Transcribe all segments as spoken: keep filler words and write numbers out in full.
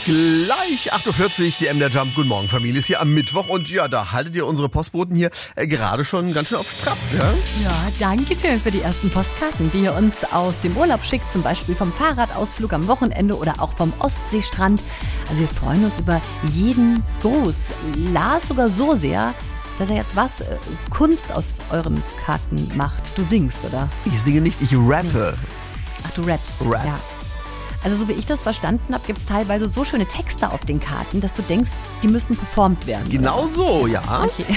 Gleich acht Uhr vierzig, die M D R Jump. Guten Morgen, Familie, ist hier am Mittwoch. Und ja, da haltet ihr unsere Postboten hier äh, gerade schon ganz schön auf Trab, ja? Ja, danke schön für die ersten Postkarten, die ihr uns aus dem Urlaub schickt. Zum Beispiel vom Fahrradausflug am Wochenende oder auch vom Ostseestrand. Also wir freuen uns über jeden Gruß. Lars sogar so sehr, dass er jetzt was, äh, Kunst aus euren Karten macht. Du singst, oder? Ich singe nicht, ich rappe. Ach, du rappst. Rap. Ja. Also so wie ich das verstanden habe, gibt es teilweise so schöne Texte auf den Karten, dass du denkst, die müssten performt werden. Genau oder? so, ja. Okay.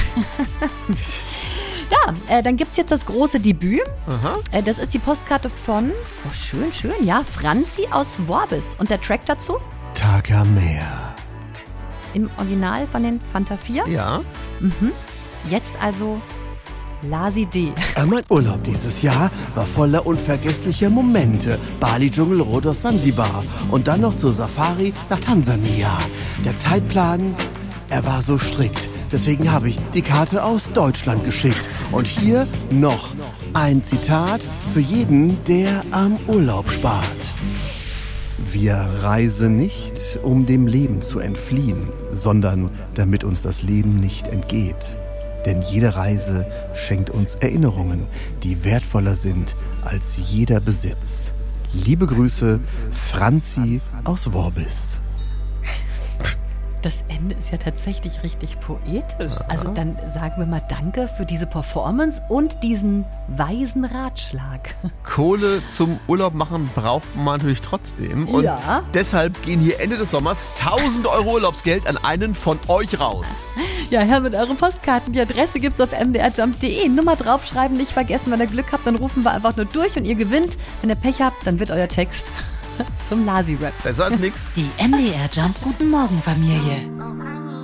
Ja, äh, dann gibt es jetzt das große Debüt. Aha. Äh, das ist die Postkarte von, oh schön, schön, ja, Franzi aus Worbis. Und der Track dazu? Tag am Meer. Im Original von den Fanta vier. Ja. Mhm. Jetzt also Lasi D. Mein Urlaub dieses Jahr war voller unvergesslicher Momente. Bali, Dschungel, Rhodos, Sansibar und dann noch zur Safari nach Tansania. Der Zeitplan, er war so strikt. Deswegen habe ich die Karte aus Deutschland geschickt. Und hier noch ein Zitat für jeden, der am Urlaub spart. Wir reisen nicht, um dem Leben zu entfliehen, sondern damit uns das Leben nicht entgeht. Denn jede Reise schenkt uns Erinnerungen, die wertvoller sind als jeder Besitz. Liebe Grüße, Franzi aus Worbis. Das Ende ist ja tatsächlich richtig poetisch. Also dann sagen wir mal Danke für diese Performance und diesen weisen Ratschlag. Kohle zum Urlaub machen braucht man natürlich trotzdem. Und Ja. deshalb gehen hier Ende des Sommers tausend Euro Urlaubsgeld an einen von euch raus. Ja, her mit euren Postkarten. Die Adresse gibt's auf m d r jump punkt d e. Nummer draufschreiben, nicht vergessen. Wenn ihr Glück habt, dann rufen wir einfach nur durch und ihr gewinnt. Wenn ihr Pech habt, dann wird euer Text zum Lasi-Rap. Besser als nix. Die M D R Jump Guten Morgen Familie.